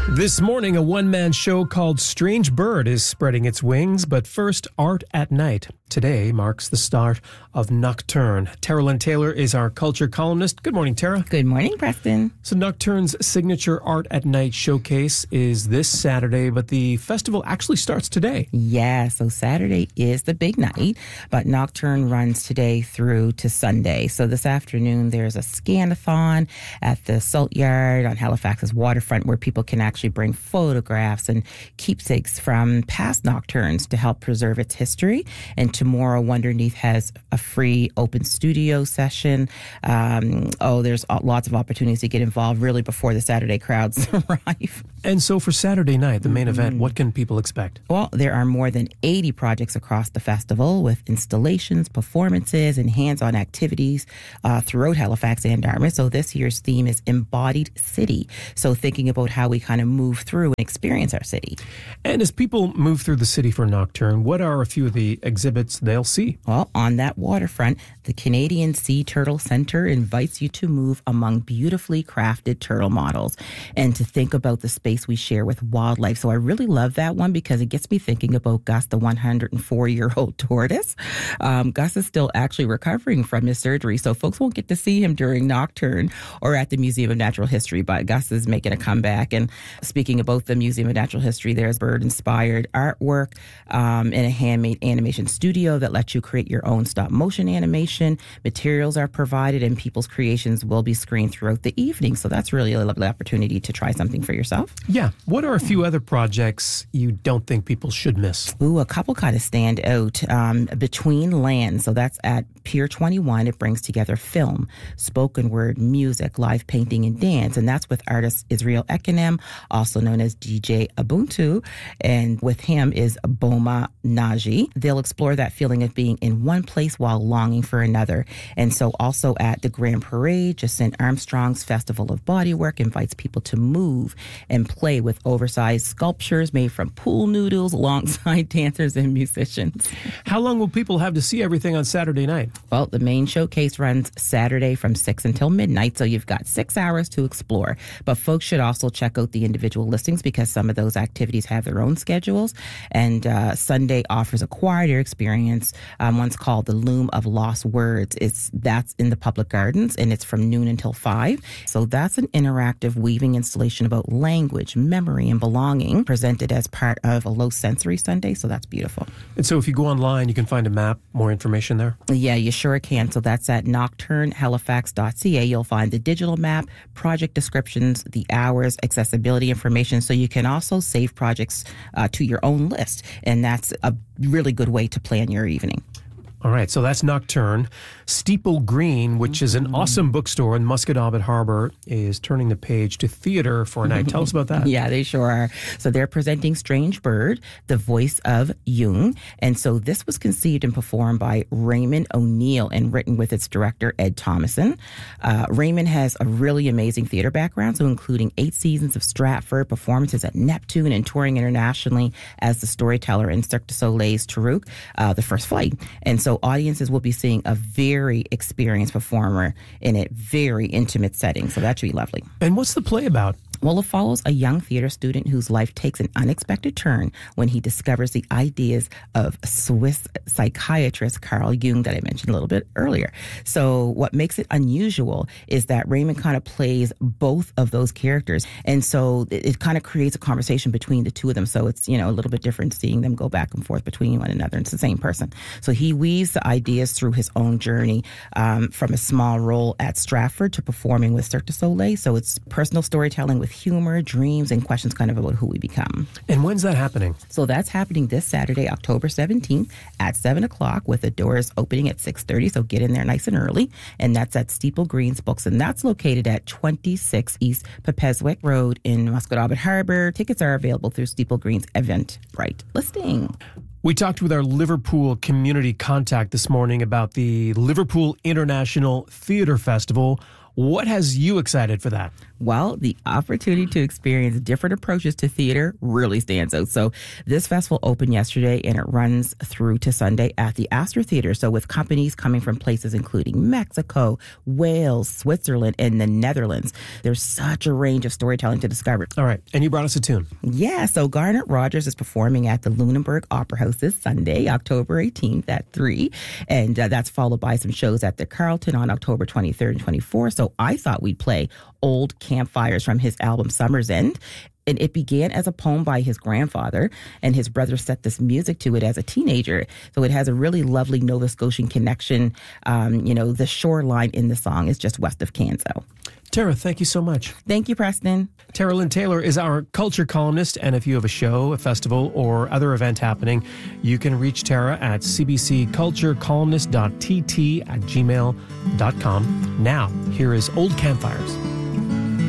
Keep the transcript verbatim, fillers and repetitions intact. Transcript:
This morning, a one-man show called Strange Bird is spreading its wings, but first, Art at Night. Today marks the start of Nocturne. Tara Lynn Taylor is our culture columnist. Good morning, Tara. Good morning, Preston. So Nocturne's signature Art at Night showcase is this Saturday, but the festival actually starts today. Yeah, so Saturday is the big night, but Nocturne runs today through to Sunday. So this afternoon, there's a scan-a-thon at the Salt Yard on Halifax's waterfront where people can actually bring photographs and keepsakes from past Nocturnes to help preserve its history. And tomorrow, Wonderneath has a free open studio session. Um, oh, there's lots of opportunities to get involved really before the Saturday crowds arrive. And so for Saturday night, the main mm-hmm. event, what can people expect? Well, there are more than eighty projects across the festival with installations, performances, and hands-on activities uh, throughout Halifax and Dartmouth. So this year's theme is Embodied City. So thinking about how we kind of move through and experience our city. And as people move through the city for Nocturne, what are a few of the exhibits they'll see? Well, on that waterfront, the Canadian Sea Turtle Centre invites you to move among beautifully crafted turtle models and to think about the space we share with wildlife. So I really love that one because it gets me thinking about Gus, the one hundred four-year-old tortoise. Um, Gus is still actually recovering from his surgery, so folks won't get to see him during Nocturne or at the Museum of Natural History, but Gus is making a comeback. And speaking of both the Museum of Natural History, there's bird-inspired artwork um, in a handmade animation studio that lets you create your own stop-motion animation. Materials are provided, and people's creations will be screened throughout the evening. So that's really a lovely opportunity to try something for yourself. Yeah. What are a few other projects you don't think people should miss? Ooh, a couple kind of stand out. Um, Between Lands. So that's at Pier twenty-one. It brings together film, spoken word, music, live painting, and dance. And that's with artist Israel Ekonem, also known as D J Ubuntu. And with him is Boma Naji. They'll explore that feeling of being in one place while longing for another. And so also at the Grand Parade, Jacinth Armstrong's Festival of Bodywork invites people to move and play with oversized sculptures made from pool noodles alongside dancers and musicians. How long will people have to see everything on Saturday night? Well, the main showcase runs Saturday from six until midnight, so you've got six hours to explore. But folks should also check out the individual listings because some of those activities have their own schedules. And uh, Sunday offers a quieter experience. Um, one's called The Loom of Lost Words. It's That's in the public gardens, and it's from noon until five. So that's an interactive weaving installation about language, memory, and belonging presented as part of a low sensory Sunday. So that's beautiful. And so if you go online, you can find a map, more information there? Yeah, you sure can. So that's at nocturne halifax dot c a. You'll find the digital map, project descriptions, the hours, accessibility information. So you can also save projects uh, to your own list. And that's a really good way to plan your evening. All right, so that's Nocturne. Steeple Green, which is an awesome bookstore in Musquodoboit Harbor, is turning the page to theater for a night. Tell us about that. Yeah, they sure are. So they're presenting Strange Bird, the voice of Jung. And so this was conceived and performed by Raymond O'Neill and written with its director, Ed Thomason. Uh, Raymond has a really amazing theater background, so including eight seasons of Stratford, performances at Neptune, and touring internationally as the storyteller in Cirque du Soleil's Tarouk, uh, The First Flight. And so So audiences will be seeing a very experienced performer in a very intimate setting. So that should be lovely. And what's the play about? Well, it follows a young theater student whose life takes an unexpected turn when he discovers the ideas of Swiss psychiatrist Carl Jung that I mentioned a little bit earlier. So what makes it unusual is that Raymond kind of plays both of those characters. And so it, it kind of creates a conversation between the two of them. So it's, you know, a little bit different seeing them go back and forth between one another. It's the same person. So he weaves the ideas through his own journey um, from a small role at Stratford to performing with Cirque du Soleil. So it's personal storytelling with humor, dreams, and questions kind of about who we become. And when's that happening? So that's happening this Saturday, October seventeenth at seven o'clock with the doors opening at six thirty. So get in there nice and early. And that's at Steeple Green's Books. And that's located at twenty-six East Pepeswick Road in Musquodoboit Harbor. Tickets are available through Steeple Green's Eventbrite listing. We talked with our Liverpool community contact this morning about the Liverpool International Theatre Festival. What has you excited for that? Well, the opportunity to experience different approaches to theater really stands out. So this festival opened yesterday and it runs through to Sunday at the Astor Theater. So with companies coming from places including Mexico, Wales, Switzerland, and the Netherlands, there's such a range of storytelling to discover. All right. And you brought us a tune. Yeah. So Garnet Rogers is performing at the Lunenburg Opera House this Sunday, October eighteenth at three. And uh, that's followed by some shows at the Carlton on October twenty-third and twenty-fourth. So I thought we'd play Old Campfires from his album Summer's End. And it began as a poem by his grandfather, and his brother set this music to it as a teenager. So it has a really lovely Nova Scotian connection. Um, you know, the shoreline in the song is just west of Canso. Tara, thank you so much. Thank you, Preston. Tara Lynn Taylor is our culture columnist, and if you have a show, a festival, or other event happening, you can reach Tara at c b c culture columnist dot t t at gmail dot com. Now, here is Old Campfires.